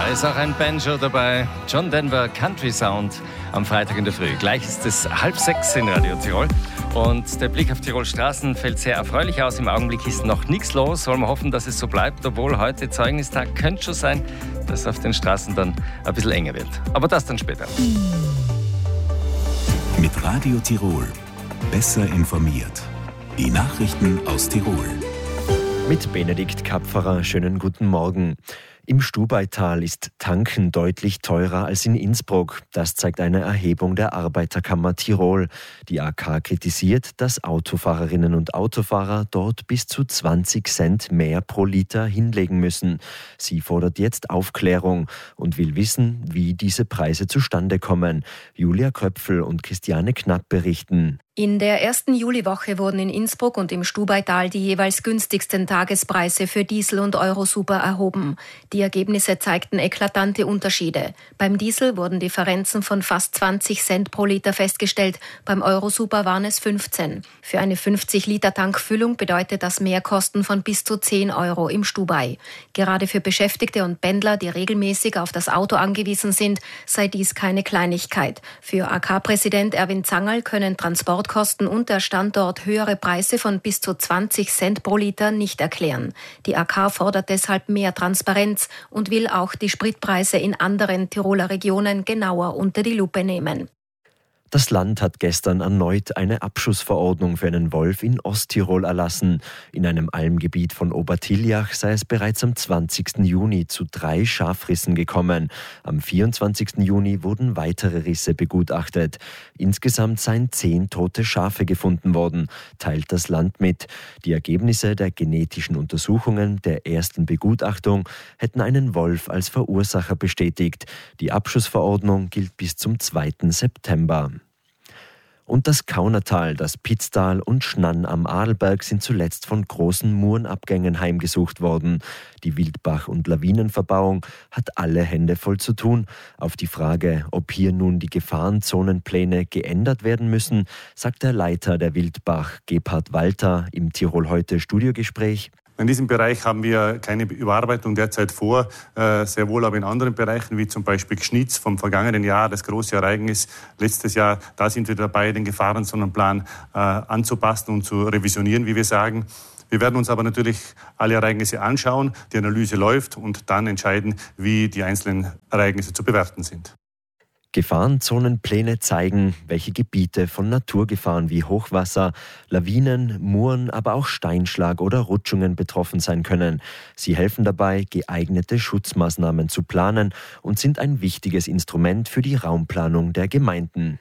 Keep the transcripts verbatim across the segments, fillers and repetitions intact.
Da ist auch ein Banjo dabei. John Denver Country Sound am Freitag in der Früh. Gleich ist es halb sechs in Radio Tirol. Und der Blick auf Tirol Straßen fällt sehr erfreulich aus. Im Augenblick ist noch nichts los. Wollen wir hoffen, dass es so bleibt. Obwohl heute Zeugnistag könnte schon sein, dass es auf den Straßen dann ein bisschen enger wird. Aber das dann später. Mit Radio Tirol. Besser informiert. Die Nachrichten aus Tirol. Mit Benedikt Kapferer, schönen guten Morgen. Im Stubaital ist Tanken deutlich teurer als in Innsbruck. Das zeigt eine Erhebung der Arbeiterkammer Tirol. Die A K kritisiert, dass Autofahrerinnen und Autofahrer dort bis zu zwanzig Cent mehr pro Liter hinlegen müssen. Sie fordert jetzt Aufklärung und will wissen, wie diese Preise zustande kommen. Julia Köpfel und Christiane Knapp berichten. In der ersten Juliwoche wurden in Innsbruck und im Stubaital die jeweils günstigsten Tagespreise für Diesel und Eurosuper erhoben. Die Ergebnisse zeigten eklatante Unterschiede. Beim Diesel wurden Differenzen von fast zwanzig Cent pro Liter festgestellt, beim Eurosuper waren es fünfzehn. Für eine fünfzig Liter Tankfüllung bedeutet das Mehrkosten von bis zu zehn Euro im Stubai. Gerade für Beschäftigte und Pendler, die regelmäßig auf das Auto angewiesen sind, sei dies keine Kleinigkeit. Für A K-Präsident Erwin Zangerl können Transport Kosten und der Standort höhere Preise von bis zu zwanzig Cent pro Liter nicht erklären. Die A K fordert deshalb mehr Transparenz und will auch die Spritpreise in anderen Tiroler Regionen genauer unter die Lupe nehmen. Das Land hat gestern erneut eine Abschussverordnung für einen Wolf in Osttirol erlassen. In einem Almgebiet von Obertiljach sei es bereits am zwanzigsten Juni zu drei Schafrissen gekommen. Am vierundzwanzigsten Juni wurden weitere Risse begutachtet. Insgesamt seien zehn tote Schafe gefunden worden, teilt das Land mit. Die Ergebnisse der genetischen Untersuchungen der ersten Begutachtung hätten einen Wolf als Verursacher bestätigt. Die Abschussverordnung gilt bis zum zweiten September. Und das Kaunertal, das Pitztal und Schnann am Adelberg sind zuletzt von großen Murenabgängen heimgesucht worden. Die Wildbach- und Lawinenverbauung hat alle Hände voll zu tun. Auf die Frage, ob hier nun die Gefahrenzonenpläne geändert werden müssen, sagt der Leiter der Wildbach, Gebhard Walter, im Tirol heute Studiogespräch. In diesem Bereich haben wir keine Überarbeitung derzeit vor, äh, sehr wohl aber in anderen Bereichen, wie zum Beispiel Gschnitz vom vergangenen Jahr, das große Ereignis letztes Jahr. Da sind wir dabei, den Gefahrenzonenplan äh, anzupassen und zu revisionieren, wie wir sagen. Wir werden uns aber natürlich alle Ereignisse anschauen, die Analyse läuft und dann entscheiden, wie die einzelnen Ereignisse zu bewerten sind. Gefahrenzonenpläne zeigen, welche Gebiete von Naturgefahren wie Hochwasser, Lawinen, Muren, aber auch Steinschlag oder Rutschungen betroffen sein können. Sie helfen dabei, geeignete Schutzmaßnahmen zu planen und sind ein wichtiges Instrument für die Raumplanung der Gemeinden.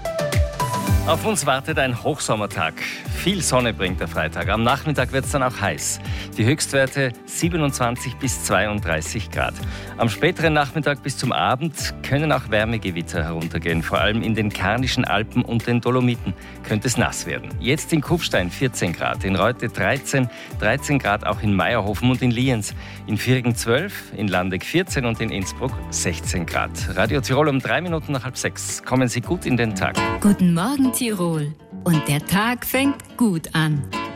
Auf uns wartet ein Hochsommertag. Viel Sonne bringt der Freitag. Am Nachmittag wird es dann auch heiß. Die Höchstwerte siebenundzwanzig bis zweiunddreißig Grad. Am späteren Nachmittag bis zum Abend können auch Wärmegewitter heruntergehen. Vor allem in den Karnischen Alpen und den Dolomiten könnte es nass werden. Jetzt in Kufstein vierzehn Grad, in Reute dreizehn, dreizehn Grad auch in Meierhofen und in Lienz. In Viergen zwölf, in Landeck vierzehn und in Innsbruck sechzehn Grad. Radio Tirol um drei Minuten nach halb sechs. Kommen Sie gut in den Tag. Guten Morgen Tirol. Und der Tag fängt gut an.